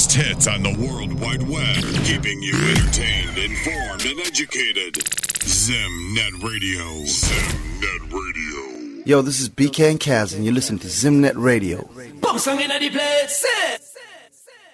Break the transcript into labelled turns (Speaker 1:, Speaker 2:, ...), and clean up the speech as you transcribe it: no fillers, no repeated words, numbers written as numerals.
Speaker 1: hottest hits on the World Wide Web, keeping you entertained, informed, and educated. ZimNet Radio. ZimNet Radio.
Speaker 2: Yo, this is BK and Kaz, and you listen to ZimNet Radio.
Speaker 3: Pop song in the place.